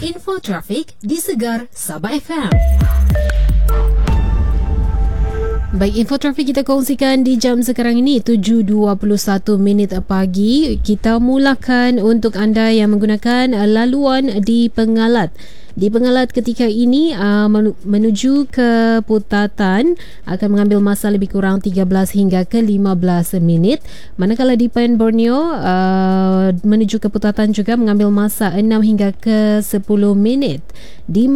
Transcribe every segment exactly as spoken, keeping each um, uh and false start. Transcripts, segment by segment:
Info trafik di Segar Sabah F M. Baik, info trafik kita kongsikan di jam sekarang ini tujuh dua puluh satu minit pagi. Kita mulakan untuk anda yang menggunakan laluan di Pengalat. Di Pengalat ketika ini uh, menuju ke Putatan akan mengambil masa lebih kurang tiga belas hingga ke lima belas minit. Manakala di Pen Borneo uh, menuju ke Putatan juga mengambil masa enam hingga ke sepuluh minit. Di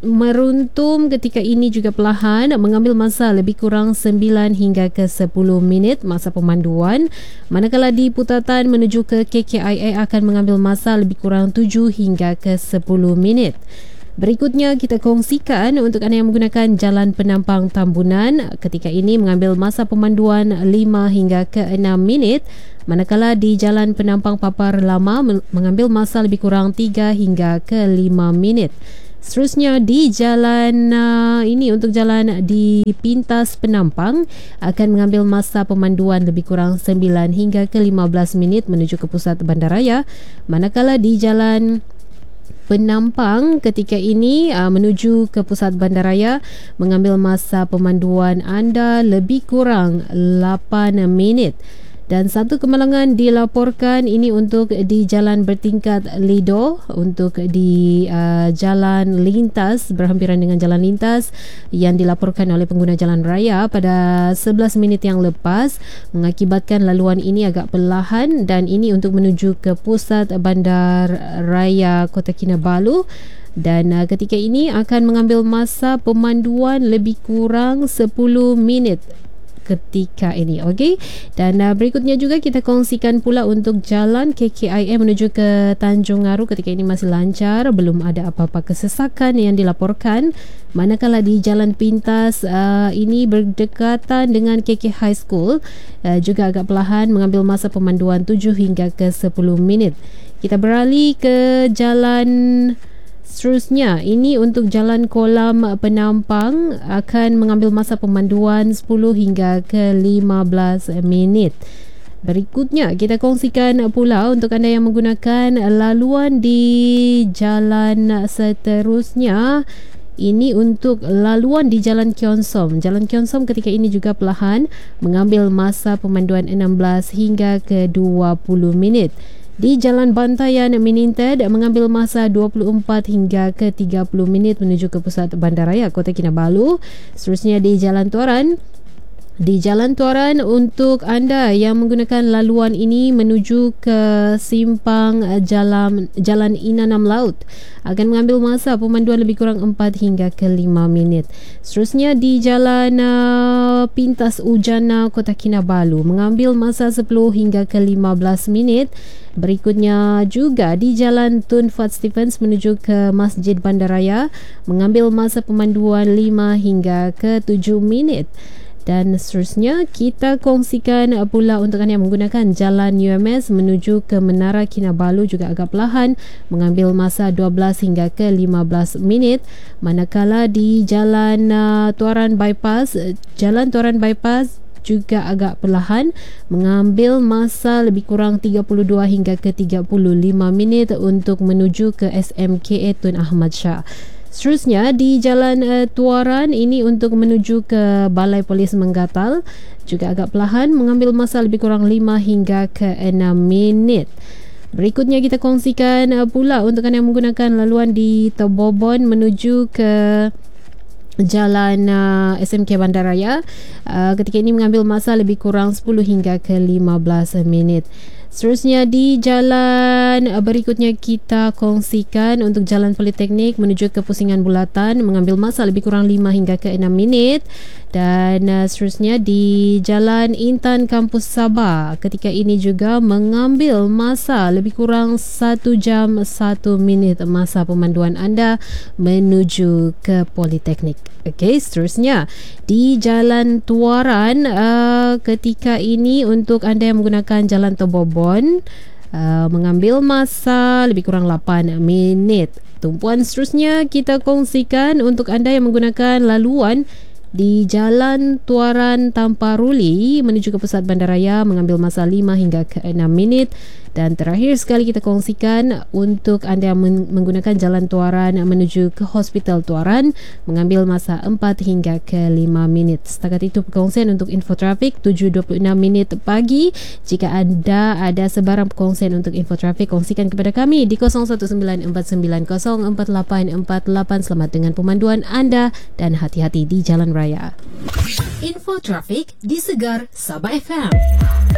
Meruntum ketika ini juga perlahan mengambil masa lebih kurang sembilan hingga ke sepuluh minit masa pemanduan. Manakala di Putatan menuju ke K K I A akan mengambil masa lebih kurang tujuh hingga ke sepuluh minit. Berikutnya kita kongsikan untuk anda yang menggunakan Jalan Penampang Tambunan ketika ini mengambil masa pemanduan lima hingga ke enam minit, manakala di Jalan Penampang Papar Lama mengambil masa lebih kurang tiga hingga ke lima minit. Seterusnya di jalan uh, ini untuk jalan di Pintas Penampang akan mengambil masa pemanduan lebih kurang sembilan hingga ke lima belas minit menuju ke pusat bandaraya, manakala di Jalan Penampang ketika ini uh, menuju ke pusat bandaraya mengambil masa pemanduan anda lebih kurang lapan minit. Dan satu kemalangan dilaporkan ini untuk di jalan bertingkat Lido, untuk di uh, jalan lintas berhampiran dengan jalan lintas yang dilaporkan oleh pengguna jalan raya pada sebelas minit yang lepas mengakibatkan laluan ini agak perlahan, dan ini untuk menuju ke pusat bandar raya Kota Kinabalu. Dan uh, ketika ini akan mengambil masa pemanduan lebih kurang sepuluh minit ketika ini. Okey, dan uh, berikutnya juga kita kongsikan pula untuk jalan K K I A menuju ke Tanjung Aru ketika ini masih lancar, belum ada apa-apa kesesakan yang dilaporkan. Manakala di Jalan Pintas uh, ini berdekatan dengan K K High School uh, juga agak perlahan mengambil masa pemanduan tujuh hingga ke sepuluh minit. Kita beralih ke jalan seterusnya, ini untuk Jalan Kolam Penampang akan mengambil masa pemanduan sepuluh hingga ke lima belas minit. Berikutnya kita kongsikan pula untuk anda yang menggunakan laluan di jalan seterusnya. Ini untuk laluan di Jalan Kionsom. Jalan Kionsom ketika ini juga perlahan mengambil masa pemanduan enam belas hingga ke dua puluh minit. Di Jalan Bantayan Mininted mengambil masa dua puluh empat hingga ke tiga puluh minit menuju ke pusat bandaraya Kota Kinabalu. Seterusnya di Jalan Tuaran. Di Jalan Tuaran untuk anda yang menggunakan laluan ini menuju ke simpang Jalan Jalan Inanam Laut akan mengambil masa pemanduan lebih kurang empat hingga ke lima minit. Seterusnya di Jalan uh, Pintas Ujana Kota Kinabalu mengambil masa sepuluh hingga ke lima belas minit. Berikutnya juga di Jalan Tun Fat Stephens menuju ke Masjid Bandaraya mengambil masa pemanduan lima hingga ke tujuh minit. Dan seterusnya kita kongsikan pula untuk anda yang menggunakan Jalan U M S menuju ke Menara Kinabalu juga agak perlahan mengambil masa dua belas hingga ke lima belas minit. Manakala di Jalan uh, Tuaran Bypass, Jalan Tuaran Bypass juga agak perlahan mengambil masa lebih kurang tiga puluh dua hingga ke tiga puluh lima minit untuk menuju ke S M K A Tun Ahmad Shah. Seterusnya di Jalan uh, Tuaran ini untuk menuju ke Balai Polis Menggatal juga agak perlahan mengambil masa lebih kurang lima hingga ke enam minit. Berikutnya kita kongsikan uh, pula untuk anda yang menggunakan laluan di Tobobon menuju ke Jalan uh, S M K Bandaraya uh, ketika ini mengambil masa lebih kurang sepuluh hingga ke lima belas minit. Seterusnya di jalan berikutnya kita kongsikan untuk Jalan Politeknik menuju ke Pusingan Bulatan mengambil masa lebih kurang lima hingga ke enam minit. Dan uh, seterusnya di Jalan Intan Kampus Sabah ketika ini juga mengambil masa lebih kurang satu jam satu minit masa pemanduan anda menuju ke Politeknik. Okey, seterusnya di Jalan Tuaran uh, ketika ini untuk anda yang menggunakan Jalan Tobobon uh, mengambil masa lebih kurang lapan minit. Tumpuan seterusnya kita kongsikan untuk anda yang menggunakan laluan di Jalan Tuaran Tamparuli menuju ke pusat bandaraya mengambil masa lima hingga ke enam minit. Dan terakhir sekali kita kongsikan untuk anda yang menggunakan jalan Tuaran menuju ke Hospital Tuaran mengambil masa empat hingga ke lima minit. Setakat itu perkongsian untuk info trafik tujuh dua puluh enam minit pagi. Jika anda ada sebarang perkongsian untuk info trafik, kongsikan kepada kami di kosong satu sembilan empat sembilan kosong empat lapan empat lapan. Selamat dengan pemanduan anda dan hati-hati di jalan raya. Info trafik di Segar Sabah F M.